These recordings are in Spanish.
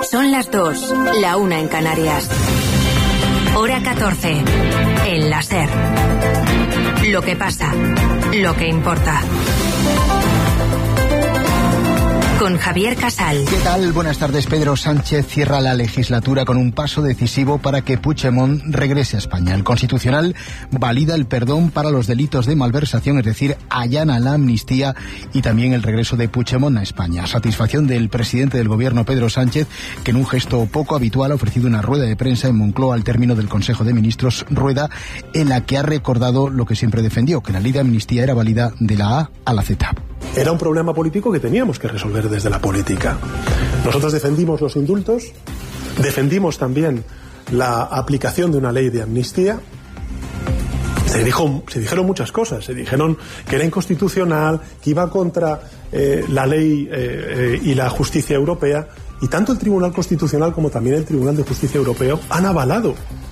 Son las 2, la 1 en Canarias. Hora 14, en la SER. Lo que pasa, lo que importa. Con Javier Casal. ¿Qué tal? Buenas tardes. Pedro Sánchez cierra la legislatura con un paso decisivo para que Puigdemont regrese a España. El Constitucional valida el perdón para los delitos de malversación, es decir, allana la amnistía y también el regreso de Puigdemont a España. Satisfacción del presidente del Gobierno, Pedro Sánchez, que en un gesto poco habitual ha ofrecido una rueda de prensa en Moncloa al término del Consejo de Ministros, rueda en la que ha recordado lo que siempre defendió, que la ley de amnistía era válida de la A a la Z. Era un problema político que teníamos que resolver desde la política. Nosotros defendimos los indultos, defendimos también la aplicación de una ley de amnistía. Se dijeron muchas cosas. Se dijeron que era inconstitucional, que iba contra la ley y la justicia europea. Y tanto el Tribunal Constitucional como también el Tribunal de Justicia Europeo han avalado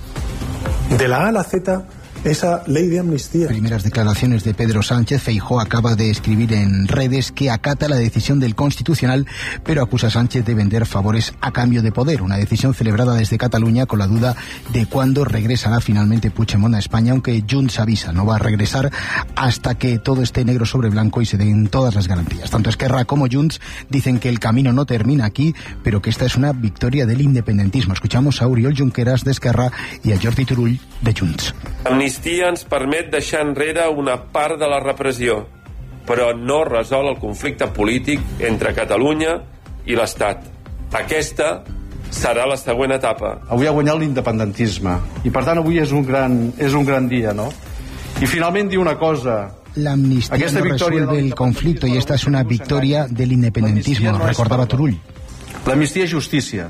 de la A a la Z esa ley de amnistía. Primeras declaraciones de Pedro Sánchez. Feijóo acaba de escribir en redes que acata la decisión del Constitucional, pero acusa a Sánchez de vender favores a cambio de poder. Una decisión celebrada desde Cataluña con la duda de cuándo regresará finalmente Puigdemont a España, aunque Junts avisa, no va a regresar hasta que todo esté negro sobre blanco y se den todas las garantías. Tanto Esquerra como Junts dicen que el camino no termina aquí, pero que esta es una victoria del independentismo. Escuchamos a Oriol Junqueras de Esquerra y a Jordi Turull de Junts. L'amnistia ens permet deixar enrere una part de la repressió, però no resol el conflicte polític entre Catalunya i l'Estat. Aquesta serà la següent etapa. Avui ha guanyat l'independentisme i per tant avui és un gran dia, no? I finalment diu una cosa. La amnistía no resuelve el conflicto y esta es una victoria del independentismo, recordaba Turull. L'amnistia és justícia.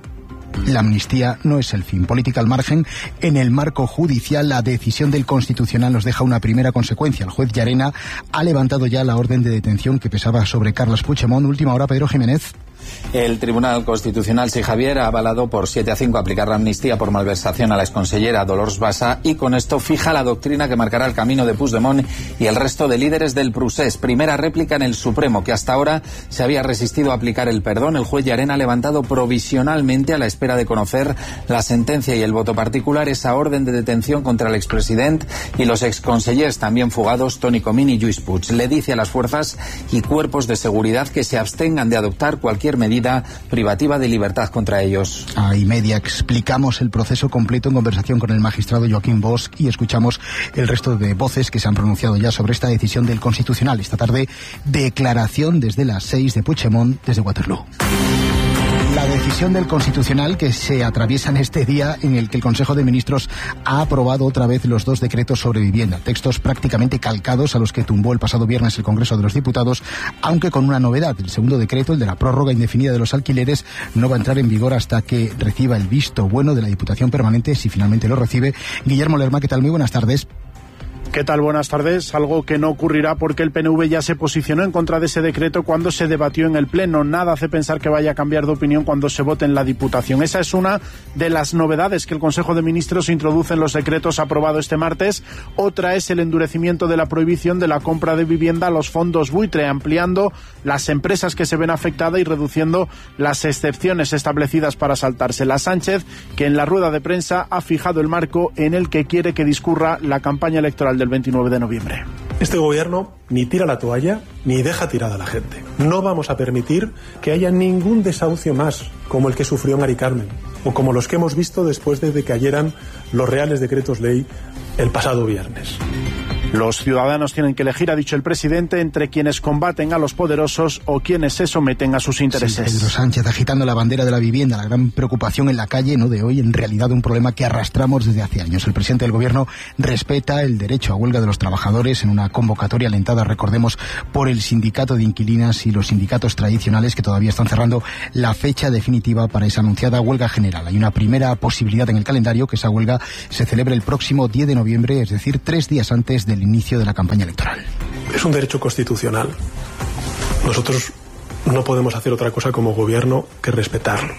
La amnistía no es el fin. Política al margen. En el marco judicial, la decisión del Constitucional nos deja una primera consecuencia. El juez Llarena ha levantado ya la orden de detención que pesaba sobre Carles Puigdemont. Última hora, Pedro Jiménez. El Tribunal Constitucional, sí, Javier, ha avalado por 7-5 aplicar la amnistía por malversación a la exconsellera Dolors Bassa y con esto fija la doctrina que marcará el camino de Puigdemont y el resto de líderes del procés. Primera réplica en el Supremo, que hasta ahora se había resistido a aplicar el perdón. El juez Llarena ha levantado provisionalmente, a la espera de conocer la sentencia y el voto particular, esa orden de detención contra el expresidente y los exconsellers también fugados Toni Comín y Lluís Puig. Le dice a las fuerzas y cuerpos de seguridad que se abstengan de adoptar cualquier medida privativa de libertad contra ellos. A y media explicamos el proceso completo en conversación con el magistrado Joaquín Bosch y escuchamos el resto de voces que se han pronunciado ya sobre esta decisión del Constitucional. Esta tarde, declaración desde las 6 de Puigdemont desde Waterloo. La decisión del Constitucional que se atraviesa en este día en el que el Consejo de Ministros ha aprobado otra vez los 2 decretos sobre vivienda, textos prácticamente calcados a los que tumbó el pasado viernes el Congreso de los Diputados, aunque con una novedad. El segundo decreto, el de la prórroga indefinida de los alquileres, no va a entrar en vigor hasta que reciba el visto bueno de la Diputación Permanente, si finalmente lo recibe. Guillermo Lerma, ¿qué tal? Muy buenas tardes. ¿Qué tal? Buenas tardes. Algo que no ocurrirá porque el PNV ya se posicionó en contra de ese decreto cuando se debatió en el Pleno. Nada hace pensar que vaya a cambiar de opinión cuando se vote en la Diputación. Esa es una de las novedades que el Consejo de Ministros introduce en los decretos aprobados este martes. Otra es el endurecimiento de la prohibición de la compra de vivienda a los fondos buitre, ampliando las empresas que se ven afectadas y reduciendo las excepciones establecidas para saltárselas. Sánchez, que en la rueda de prensa ha fijado el marco en el que quiere que discurra la campaña electoral del 29 de noviembre. Este gobierno ni tira la toalla ni deja tirada a la gente. No vamos a permitir que haya ningún desahucio más como el que sufrió Mari Carmen o como los que hemos visto después de que cayeran los reales decretos ley el pasado viernes. Los ciudadanos tienen que elegir, ha dicho el presidente, entre quienes combaten a los poderosos o quienes se someten a sus intereses. Sí, Pedro Sánchez agitando la bandera de la vivienda, la gran preocupación en la calle, no de hoy, en realidad un problema que arrastramos desde hace años. El presidente del gobierno respeta el derecho a huelga de los trabajadores en una convocatoria alentada, recordemos, por el sindicato de inquilinas y los sindicatos tradicionales que todavía están cerrando la fecha definitiva para esa anunciada huelga general. Hay una primera posibilidad en el calendario, que esa huelga se celebre el próximo 10 de noviembre, es decir, 3 días antes del inicio de la campaña electoral. Es un derecho constitucional. Nosotros no podemos hacer otra cosa como gobierno que respetarlo.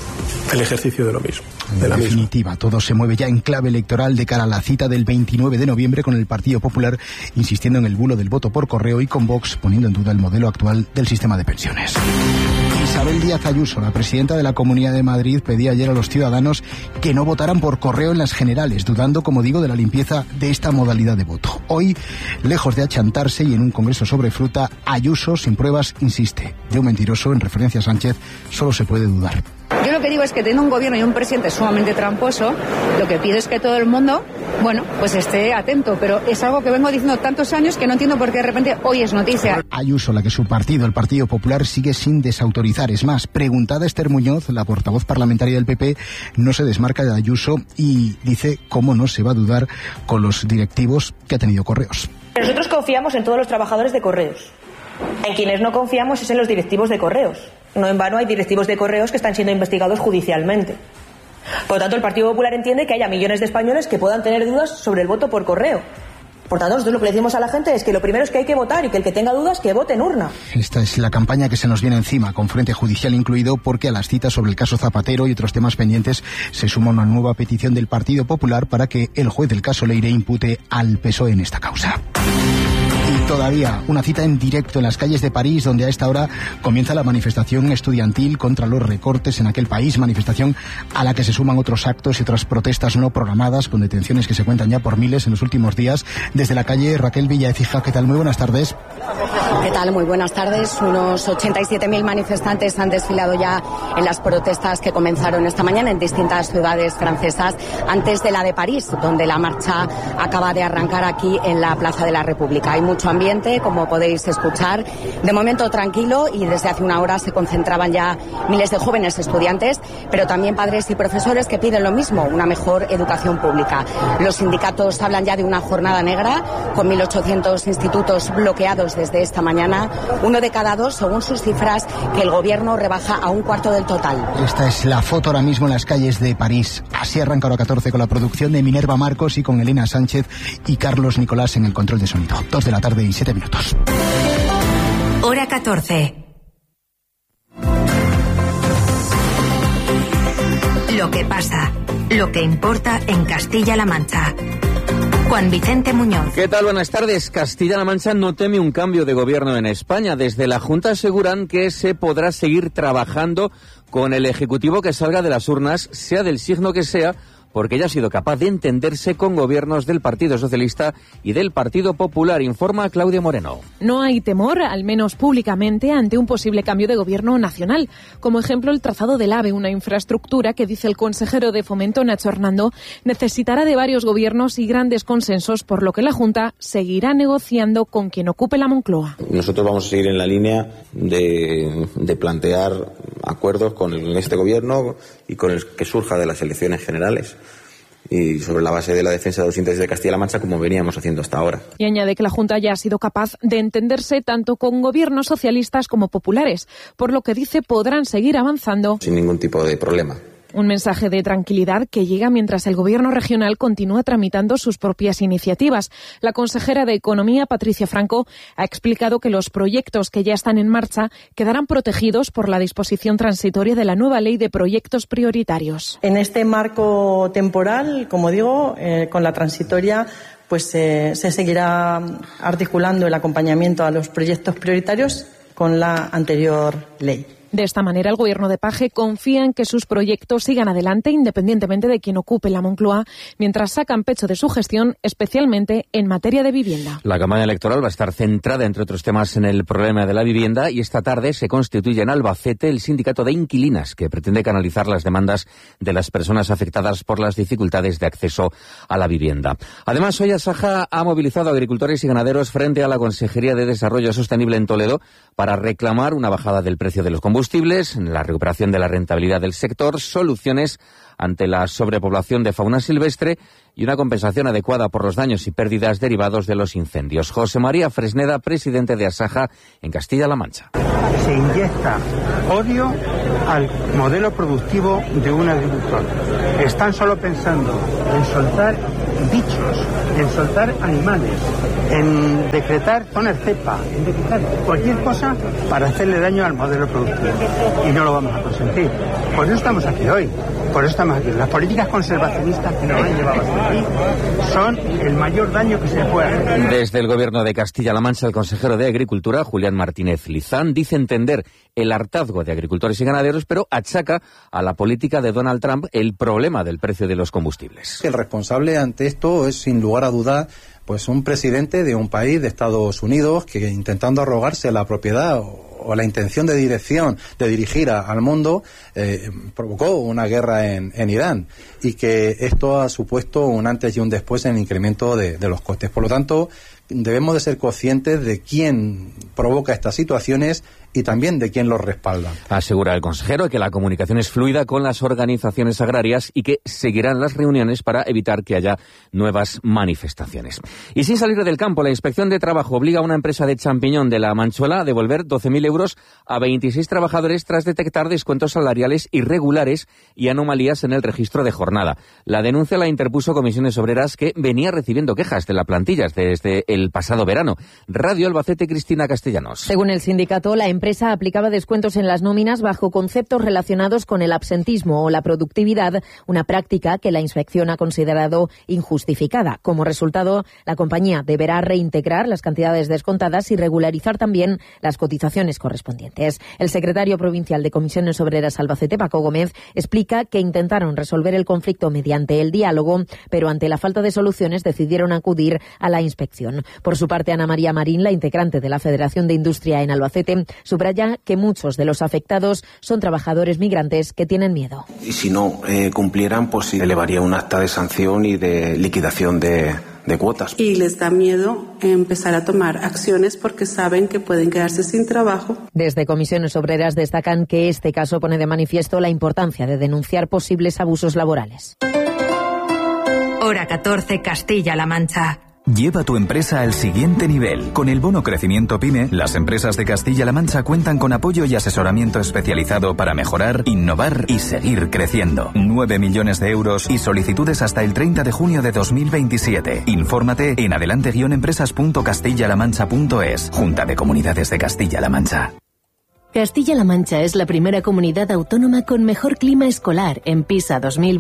El ejercicio de lo mismo. En definitiva, todo se mueve ya en clave electoral de cara a la cita del 29 de noviembre con el Partido Popular insistiendo en el bulo del voto por correo y con Vox poniendo en duda el modelo actual del sistema de pensiones. Isabel Díaz Ayuso, la presidenta de la Comunidad de Madrid, pedía ayer a los ciudadanos que no votaran por correo en las generales, dudando, como digo, de la limpieza de esta modalidad de voto. Hoy, lejos de achantarse y en un congreso sobre fruta, Ayuso, sin pruebas, insiste. De un mentiroso, en referencia a Sánchez, solo se puede dudar. Yo lo que digo es que teniendo un gobierno y un presidente sumamente tramposo, lo que pido es que todo el mundo, pues esté atento, pero es algo que vengo diciendo tantos años que no entiendo por qué de repente hoy es noticia. Ayuso, la que su partido, el Partido Popular, sigue sin desautorizar. Es más, preguntada Esther Muñoz, la portavoz parlamentaria del PP, no se desmarca de Ayuso y dice cómo no se va a dudar con los directivos que ha tenido Correos. Nosotros confiamos en todos los trabajadores de Correos. En quienes no confiamos es en los directivos de Correos. No en vano hay directivos de Correos que están siendo investigados judicialmente. Por lo tanto, el Partido Popular entiende que haya millones de españoles que puedan tener dudas sobre el voto por correo. Por tanto, nosotros lo que le decimos a la gente es que lo primero es que hay que votar y que el que tenga dudas que vote en urna. Esta es la campaña que se nos viene encima, con frente judicial incluido, porque a las citas sobre el caso Zapatero y otros temas pendientes se suma una nueva petición del Partido Popular para que el juez del caso Leire impute al PSOE en esta causa. Y todavía una cita en directo en las calles de París, donde a esta hora comienza la manifestación estudiantil contra los recortes en aquel país, manifestación a la que se suman otros actos y otras protestas no programadas, con detenciones que se cuentan ya por miles en los últimos días. Desde la calle, Raquel Villaecija, ¿qué tal? Muy buenas tardes. ¿Qué tal? Muy buenas tardes. Unos 87.000 manifestantes han desfilado ya en las protestas que comenzaron esta mañana en distintas ciudades francesas, antes de la de París, donde la marcha acaba de arrancar aquí en la Plaza de la República. Hay mucho ambiente, como podéis escuchar, de momento tranquilo, y desde hace una hora se concentraban ya miles de jóvenes estudiantes, pero también padres y profesores que piden lo mismo, una mejor educación pública. Los sindicatos hablan ya de una jornada negra, con 1.800 institutos bloqueados desde esta mañana, 1 de cada 2, según sus cifras, que el gobierno rebaja a 1/4 del total. Esta es la foto ahora mismo en las calles de París. Así arranca Hora 14 con la producción de Minerva Marcos y con Elena Sánchez y Carlos Nicolás en el control de sonido. 2 de la tarde y 7 minutos. Hora 14. Lo que pasa, lo que importa en Castilla-La Mancha. Juan Vicente Muñoz. ¿Qué tal? Buenas tardes. Castilla-La Mancha no teme un cambio de gobierno en España. Desde la Junta aseguran que se podrá seguir trabajando con el Ejecutivo que salga de las urnas, sea del signo que sea, porque ya ha sido capaz de entenderse con gobiernos del Partido Socialista y del Partido Popular, informa Claudia Moreno. No hay temor, al menos públicamente, ante un posible cambio de gobierno nacional. Como ejemplo, el trazado del AVE, una infraestructura que, dice el consejero de Fomento, Nacho Hernando, necesitará de varios gobiernos y grandes consensos, por lo que la Junta seguirá negociando con quien ocupe la Moncloa. Nosotros vamos a seguir en la línea de plantear acuerdos con este gobierno y con el que surja de las elecciones generales, y sobre la base de la defensa de los intereses de Castilla-La Mancha, como veníamos haciendo hasta ahora. Y añade que la Junta ya ha sido capaz de entenderse tanto con gobiernos socialistas como populares, por lo que dice podrán seguir avanzando sin ningún tipo de problema. Un mensaje de tranquilidad que llega mientras el Gobierno regional continúa tramitando sus propias iniciativas. La consejera de Economía, Patricia Franco, ha explicado que los proyectos que ya están en marcha quedarán protegidos por la disposición transitoria de la nueva Ley de Proyectos Prioritarios. En este marco temporal, como digo, con la transitoria, pues se seguirá articulando el acompañamiento a los proyectos prioritarios con la anterior ley. De esta manera, el Gobierno de Paje confía en que sus proyectos sigan adelante independientemente de quien ocupe la Moncloa, mientras sacan pecho de su gestión, especialmente en materia de vivienda. La campaña electoral va a estar centrada, entre otros temas, en el problema de la vivienda, y esta tarde se constituye en Albacete el sindicato de inquilinas, que pretende canalizar las demandas de las personas afectadas por las dificultades de acceso a la vivienda. Además, hoy Asaja ha movilizado a agricultores y ganaderos frente a la Consejería de Desarrollo Sostenible en Toledo para reclamar una bajada del precio de los combustibles, la recuperación de la rentabilidad del sector, soluciones ante la sobrepoblación de fauna silvestre y una compensación adecuada por los daños y pérdidas derivados de los incendios. José María Fresneda, presidente de Asaja en Castilla-La Mancha. Se inyecta odio al modelo productivo de un agricultor. Están solo pensando en soltar bichos, en soltar animales, en decretar zonas cepa, en decretar cualquier cosa para hacerle daño al modelo productivo. Y no lo vamos a consentir. Por eso estamos aquí hoy. Por eso estamos aquí. Las políticas conservacionistas que nos han llevado hasta aquí son el mayor daño que se puede hacer. Desde el Gobierno de Castilla-La Mancha, el consejero de Agricultura, Julián Martínez Lizán, dice entender el hartazgo de agricultores y ganaderos, pero achaca a la política de Donald Trump el problema del precio de los combustibles. El responsable ante esto es, sin lugar a dudas, pues un presidente de un país de Estados Unidos que, intentando arrogarse la propiedad o la intención de dirigir al mundo, provocó una guerra en Irán, y que esto ha supuesto un antes y un después en el incremento de los costes. Por lo tanto, debemos de ser conscientes de quién provoca estas situaciones y también de quién los respalda. Asegura el consejero que la comunicación es fluida con las organizaciones agrarias y que seguirán las reuniones para evitar que haya nuevas manifestaciones. Y sin salir del campo, la Inspección de Trabajo obliga a una empresa de champiñón de La Manchuela a devolver 12.000 euros a 26 trabajadores tras detectar descuentos salariales irregulares y anomalías en el registro de jornada. La denuncia la interpuso Comisiones Obreras, que venía recibiendo quejas de la plantilla desde el pasado verano. Radio Albacete, Cristina Castellanos. Según el sindicato, la empresa aplicaba descuentos en las nóminas bajo conceptos relacionados con el absentismo o la productividad, una práctica que la inspección ha considerado injustificada. Como resultado, la compañía deberá reintegrar las cantidades descontadas y regularizar también las cotizaciones correspondientes. El secretario provincial de Comisiones Obreras Albacete, Paco Gómez, explica que intentaron resolver el conflicto mediante el diálogo, pero ante la falta de soluciones decidieron acudir a la inspección. Por su parte, Ana María Marín, la integrante de la Federación de Industria en Albacete, subraya que muchos de los afectados son trabajadores migrantes que tienen miedo. Y si no cumplieran, pues se elevaría un acta de sanción y de liquidación de cuotas. Y les da miedo empezar a tomar acciones porque saben que pueden quedarse sin trabajo. Desde Comisiones Obreras destacan que este caso pone de manifiesto la importancia de denunciar posibles abusos laborales. Hora 14, Castilla-La Mancha. Lleva tu empresa al siguiente nivel. Con el bono Crecimiento PYME, las empresas de Castilla-La Mancha cuentan con apoyo y asesoramiento especializado para mejorar, innovar y seguir creciendo. 9 millones de euros y solicitudes hasta el 30 de junio de 2027. Infórmate en adelante-empresas.castillalamancha.es. Junta de Comunidades de Castilla-La Mancha. Castilla-La Mancha es la primera comunidad autónoma con mejor clima escolar en PISA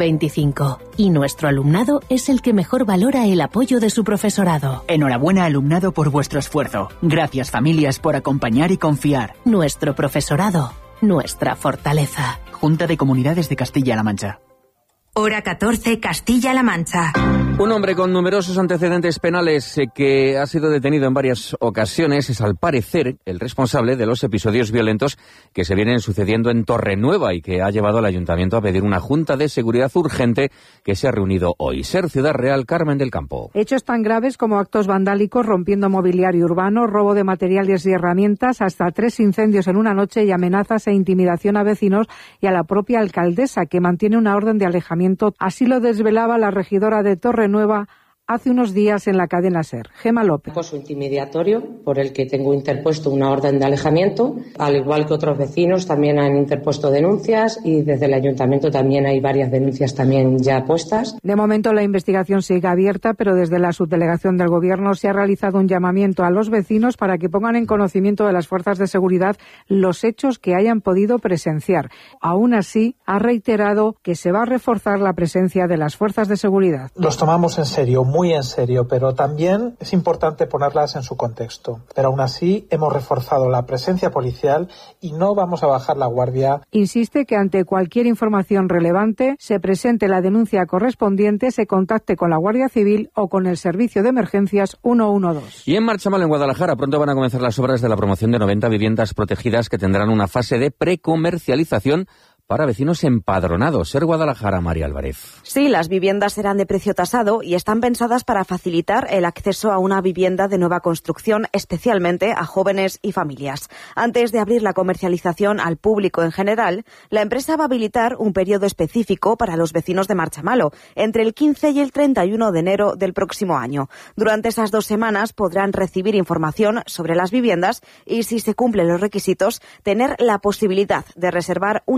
2025. Y nuestro alumnado es el que mejor valora el apoyo de su profesorado. Enhorabuena, alumnado, por vuestro esfuerzo. Gracias, familias, por acompañar y confiar. Nuestro profesorado, nuestra fortaleza. Junta de Comunidades de Castilla-La Mancha. Hora 14, Castilla-La Mancha. Un hombre con numerosos antecedentes penales que ha sido detenido en varias ocasiones es, al parecer, el responsable de los episodios violentos que se vienen sucediendo en Torrenueva y que ha llevado al ayuntamiento a pedir una junta de seguridad urgente que se ha reunido hoy. Ser Ciudad Real, Carmen del Campo. Hechos tan graves como actos vandálicos, rompiendo mobiliario urbano, robo de materiales y herramientas, hasta 3 incendios en una noche y amenazas e intimidación a vecinos y a la propia alcaldesa, que mantiene una orden de alejamiento. Así lo desvelaba la regidora de Torrenueva hace unos días en la cadena SER. Gema López. Acoso intimidatorio por el que tengo interpuesto una orden de alejamiento, al igual que otros vecinos también han interpuesto denuncias y desde el ayuntamiento también hay varias denuncias también ya puestas. De momento la investigación sigue abierta, pero desde la subdelegación del Gobierno se ha realizado un llamamiento a los vecinos para que pongan en conocimiento de las fuerzas de seguridad los hechos que hayan podido presenciar. Aún así, ha reiterado que se va a reforzar la presencia de las fuerzas de seguridad. Los tomamos en serio, muy en serio, pero también es importante ponerlas en su contexto. Pero aún así hemos reforzado la presencia policial y no vamos a bajar la guardia. Insiste que ante cualquier información relevante se presente la denuncia correspondiente, se contacte con la Guardia Civil o con el Servicio de Emergencias 112. Y en Marchamal, en Guadalajara, pronto van a comenzar las obras de la promoción de 90 viviendas protegidas que tendrán una fase de precomercialización para vecinos empadronados. Ser Guadalajara, María Álvarez. Sí, las viviendas serán de precio tasado y están pensadas para facilitar el acceso a una vivienda de nueva construcción, especialmente a jóvenes y familias. Antes de abrir la comercialización al público en general, la empresa va a habilitar un periodo específico para los vecinos de Marchamalo, entre el 15 y el 31 de enero del próximo año. Durante esas 2 semanas podrán recibir información sobre las viviendas y, si se cumplen los requisitos, tener la posibilidad de reservar una de ellas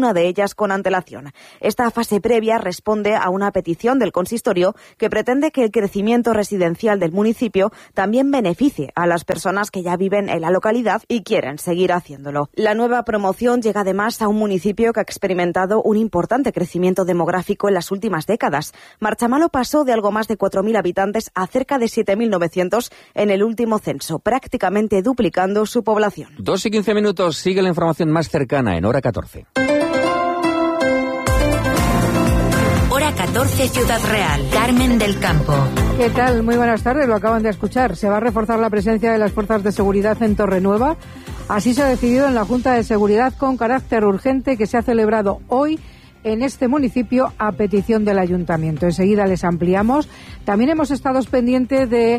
denuncias con antelación. Esta fase previa responde a una petición del consistorio que pretende que el crecimiento residencial del municipio también beneficie a las personas que ya viven en la localidad y quieren seguir haciéndolo. La nueva promoción llega además a un municipio que ha experimentado un importante crecimiento demográfico en las últimas décadas. Marchamalo pasó de algo más de 4.000 habitantes a cerca de 7.900 en el último censo, prácticamente duplicando su población. 2 y 15 minutos, sigue la información más cercana en Hora 14. Hora 14, Ciudad Real. Carmen del Campo. ¿Qué tal? Muy buenas tardes, lo acaban de escuchar. Se va a reforzar la presencia de las fuerzas de seguridad en Torrenueva. Así se ha decidido en la Junta de Seguridad con carácter urgente que se ha celebrado hoy en este municipio a petición del Ayuntamiento. Enseguida les ampliamos. También hemos estado pendientes de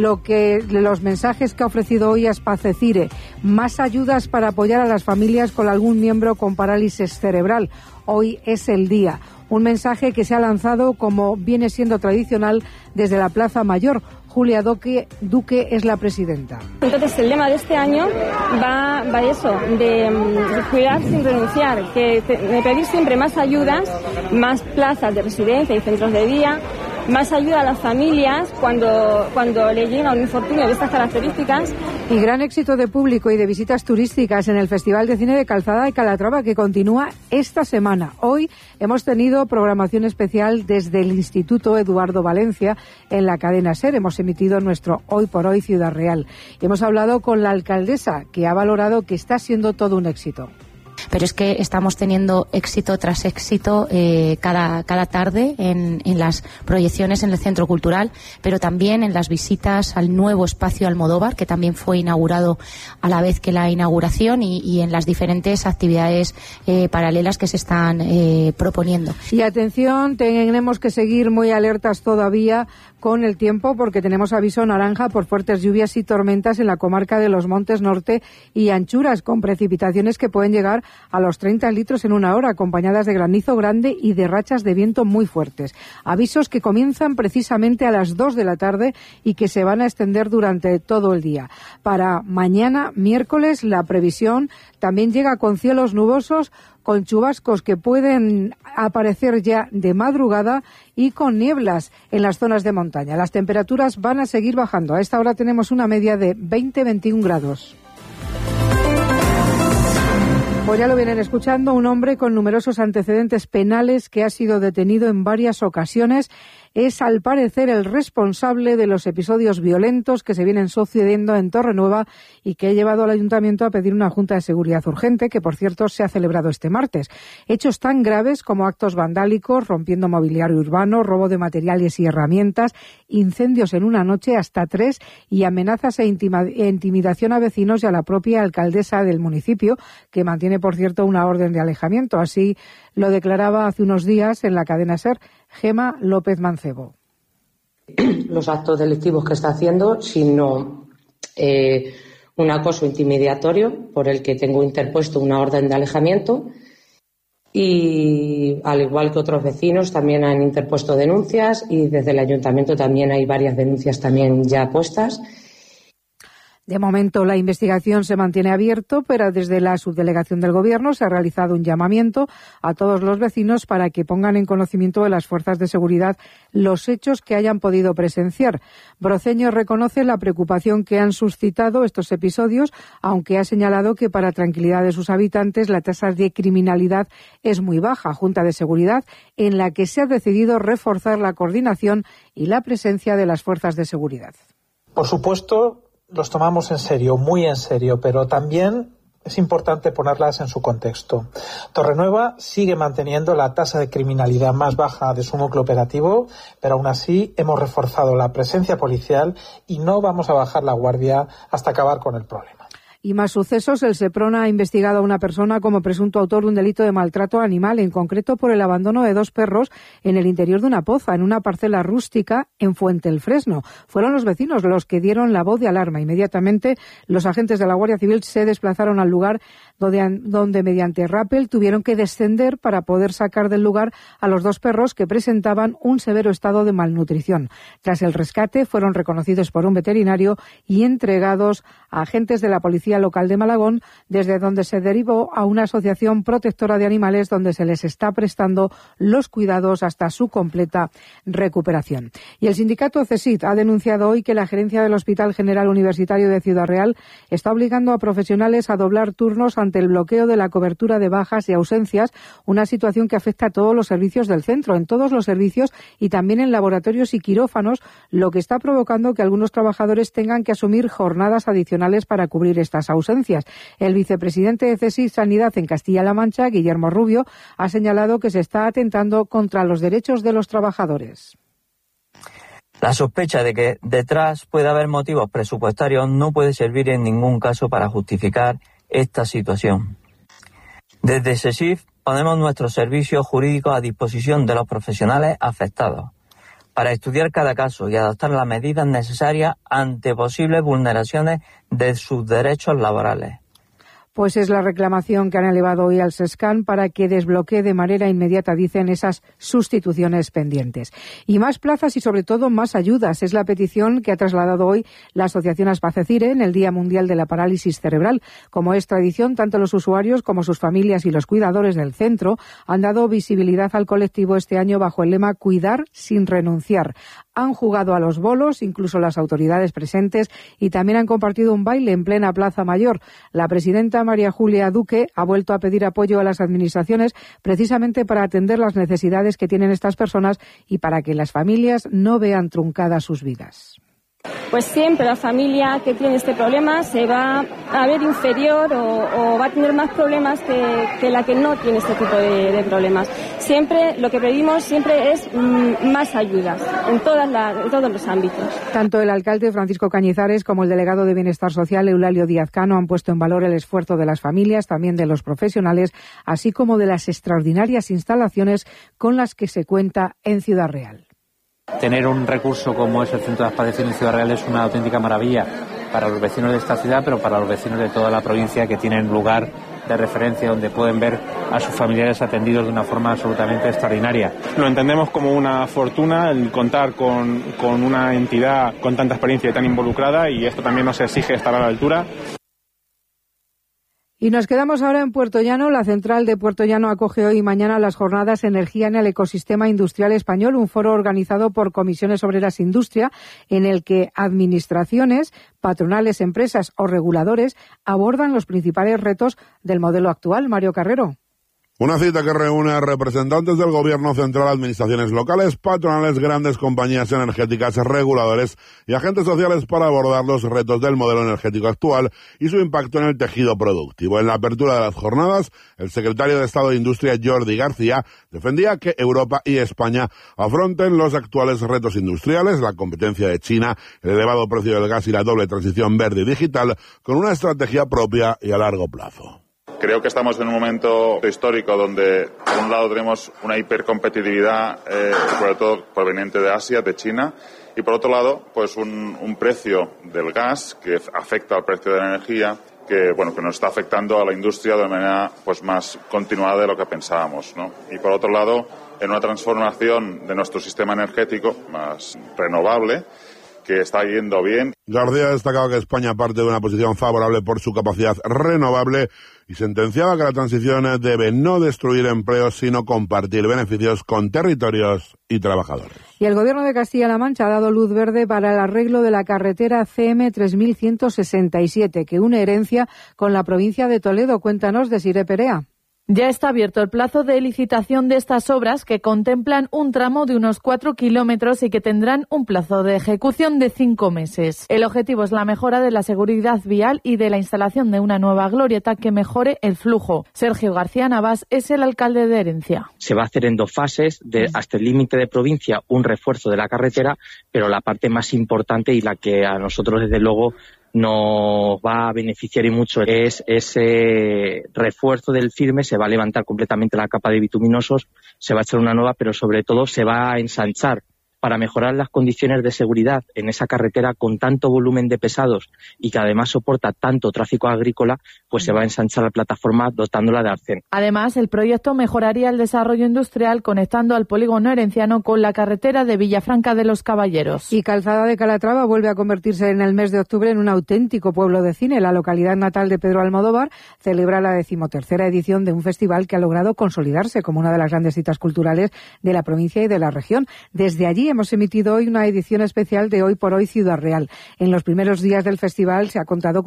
los mensajes que ha ofrecido hoy Aspacecire. Más ayudas para apoyar a las familias con algún miembro con parálisis cerebral. Hoy es el día. Un mensaje que se ha lanzado como viene siendo tradicional desde la Plaza Mayor. Julia Duque es la presidenta. Entonces el lema de este año va eso, de cuidar sin renunciar, de pedir siempre más ayudas, más plazas de residencia y centros de día, más ayuda a las familias cuando le llega un infortunio de estas características. Y gran éxito de público y de visitas turísticas en el Festival de Cine de Calzada de Calatrava, que continúa esta semana. Hoy hemos tenido programación especial desde el Instituto Eduardo Valencia en la cadena SER. Hemos emitido nuestro Hoy por Hoy Ciudad Real. Y hemos hablado con la alcaldesa, que ha valorado que está siendo todo un éxito. Pero es que estamos teniendo éxito tras éxito cada tarde en las proyecciones en el Centro Cultural, pero también en las visitas al nuevo espacio Almodóvar, que también fue inaugurado a la vez que la inauguración, y en las diferentes actividades paralelas que se están proponiendo. Y atención, tenemos que seguir muy alertas todavía con el tiempo, porque tenemos aviso naranja por fuertes lluvias y tormentas en la comarca de los Montes Norte y Anchuras, con precipitaciones que pueden llegar a los 30 litros en una hora, acompañadas de granizo grande y de rachas de viento muy fuertes. Avisos que comienzan precisamente a las 2 de la tarde y que se van a extender durante todo el día. Para mañana, miércoles, la previsión también llega con cielos nubosos, con chubascos que pueden aparecer ya de madrugada y con nieblas en las zonas de montaña. Las temperaturas van a seguir bajando. A esta hora tenemos una media de 20-21 grados. Pues ya lo vienen escuchando, un hombre con numerosos antecedentes penales que ha sido detenido en varias ocasiones es, al parecer, el responsable de los episodios violentos que se vienen sucediendo en Torrenueva y que ha llevado al Ayuntamiento a pedir una Junta de Seguridad urgente, que, por cierto, se ha celebrado este martes. Hechos tan graves como actos vandálicos, rompiendo mobiliario urbano, robo de materiales y herramientas, incendios en una noche hasta 3 y amenazas e intimidación a vecinos y a la propia alcaldesa del municipio, que mantiene, por cierto, una orden de alejamiento. Así lo declaraba hace unos días en la cadena SER Gema López Mancebo. Los actos delictivos que está haciendo, sino un acoso intimidatorio por el que tengo interpuesto una orden de alejamiento, y al igual que otros vecinos también han interpuesto denuncias, y desde el ayuntamiento también hay varias denuncias también ya puestas. De momento la investigación se mantiene abierta, pero desde la subdelegación del Gobierno se ha realizado un llamamiento a todos los vecinos para que pongan en conocimiento de las fuerzas de seguridad los hechos que hayan podido presenciar. Broceño reconoce la preocupación que han suscitado estos episodios, aunque ha señalado que para tranquilidad de sus habitantes la tasa de criminalidad es muy baja. Junta de Seguridad en la que se ha decidido reforzar la coordinación y la presencia de las fuerzas de seguridad. Por supuesto, los tomamos en serio, muy en serio, pero también es importante ponerlas en su contexto. Torrenueva sigue manteniendo la tasa de criminalidad más baja de su núcleo operativo, pero aún así hemos reforzado la presencia policial y no vamos a bajar la guardia hasta acabar con el problema. Y más sucesos. El Seprona ha investigado a una persona como presunto autor de un delito de maltrato animal, en concreto por el abandono de 2 perros en el interior de una poza, en una parcela rústica en Fuente el Fresno. Fueron los vecinos los que dieron la voz de alarma. Inmediatamente los agentes de la Guardia Civil se desplazaron al lugar donde mediante rappel tuvieron que descender para poder sacar del lugar a los 2 perros que presentaban un severo estado de malnutrición. Tras el rescate fueron reconocidos por un veterinario y entregados a agentes de la Policía Policía Local de Malagón, desde donde se derivó a una asociación protectora de animales donde se les está prestando los cuidados hasta su completa recuperación. Y el sindicato CESID ha denunciado hoy que la gerencia del Hospital General Universitario de Ciudad Real está obligando a profesionales a doblar turnos ante el bloqueo de la cobertura de bajas y ausencias, una situación que afecta a todos los servicios del centro, en todos los servicios y también en laboratorios y quirófanos, lo que está provocando que algunos trabajadores tengan que asumir jornadas adicionales para cubrir estas ausencias. El vicepresidente de CESID Sanidad en Castilla-La Mancha, Guillermo Rubio, ha señalado que se está atentando contra los derechos de los trabajadores. La sospecha de que detrás puede haber motivos presupuestarios no puede servir en ningún caso para justificar esta situación. Desde CESID ponemos nuestros servicios jurídicos a disposición de los profesionales afectados para estudiar cada caso y adoptar las medidas necesarias ante posibles vulneraciones de sus derechos laborales. Pues es la reclamación que han elevado hoy al SESCAN para que desbloquee de manera inmediata, dicen, esas sustituciones pendientes. Y más plazas y, sobre todo, más ayudas. Es la petición que ha trasladado hoy la Asociación Aspacecire en el Día Mundial de la Parálisis Cerebral. Como es tradición, tanto los usuarios como sus familias y los cuidadores del centro han dado visibilidad al colectivo este año bajo el lema Cuidar sin renunciar. Han jugado a los bolos, incluso las autoridades presentes, y también han compartido un baile en plena Plaza Mayor. La presidenta María Julia Duque ha vuelto a pedir apoyo a las administraciones precisamente para atender las necesidades que tienen estas personas y para que las familias no vean truncadas sus vidas. Pues siempre la familia que tiene este problema se va a ver inferior o va a tener más problemas que la que no tiene este tipo de problemas. Siempre lo que pedimos siempre es más ayudas en todos los ámbitos. Tanto el alcalde Francisco Cañizares como el delegado de Bienestar Social Eulalio Díaz Cano han puesto en valor el esfuerzo de las familias, también de los profesionales, así como de las extraordinarias instalaciones con las que se cuenta en Ciudad Real. Tener un recurso como es el Centro de Aspacecire en Ciudad Real es una auténtica maravilla para los vecinos de esta ciudad, pero para los vecinos de toda la provincia, que tienen lugar de referencia donde pueden ver a sus familiares atendidos de una forma absolutamente extraordinaria. Lo entendemos como una fortuna el contar con una entidad con tanta experiencia y tan involucrada, y esto también nos exige estar a la altura. Y nos quedamos ahora en Puerto Llano. La central de Puerto Llano acoge hoy y mañana las jornadas Energía en el Ecosistema Industrial Español, un foro organizado por Comisiones Obreras Industria, en el que administraciones, patronales, empresas o reguladores abordan los principales retos del modelo actual. Mario Carrero. Una cita que reúne a representantes del Gobierno central, administraciones locales, patronales, grandes compañías energéticas, reguladores y agentes sociales para abordar los retos del modelo energético actual y su impacto en el tejido productivo. En la apertura de las jornadas, el secretario de Estado de Industria, Jordi García, defendía que Europa y España afronten los actuales retos industriales, la competencia de China, el elevado precio del gas y la doble transición verde y digital, con una estrategia propia y a largo plazo. Creo que estamos en un momento histórico donde, por un lado, tenemos una hipercompetitividad, sobre todo proveniente de Asia, de China, y por otro lado, pues un precio del gas que afecta al precio de la energía, que nos está afectando a la industria de manera pues más continuada de lo que pensábamos, ¿no? Y por otro lado, en una transformación de nuestro sistema energético más renovable, que está yendo bien. García ha destacado que España parte de una posición favorable por su capacidad renovable y sentenciaba que la transición debe no destruir empleos, sino compartir beneficios con territorios y trabajadores. Y el Gobierno de Castilla-La Mancha ha dado luz verde para el arreglo de la carretera CM 3167, que une Herencia con la provincia de Toledo. Cuéntanos, Desiré Perea. Ya está abierto el plazo de licitación de estas obras, que contemplan un tramo de unos 4 kilómetros y que tendrán un plazo de ejecución de 5 meses. El objetivo es la mejora de la seguridad vial y de la instalación de una nueva glorieta que mejore el flujo. Sergio García Navas es el alcalde de Herencia. Se va a hacer en 2 fases, hasta el límite de provincia, un refuerzo de la carretera, pero la parte más importante y la que a nosotros desde luego nos va a beneficiar y mucho es ese refuerzo del firme. Se va a levantar completamente la capa de bituminosos, se va a echar una nueva, pero sobre todo se va a ensanchar para mejorar las condiciones de seguridad en esa carretera con tanto volumen de pesados y que además soporta tanto tráfico agrícola, pues se va a ensanchar la plataforma dotándola de arcén. Además, el proyecto mejoraría el desarrollo industrial conectando al polígono herenciano con la carretera de Villafranca de los Caballeros. Y Calzada de Calatrava vuelve a convertirse en el mes de octubre en un auténtico pueblo de cine. La localidad natal de Pedro Almodóvar celebra la 13ª edición de un festival que ha logrado consolidarse como una de las grandes citas culturales de la provincia y de la región. Desde allí hemos emitido hoy una edición especial de Hoy por Hoy Ciudad Real. En los primeros días del festival se ha contado con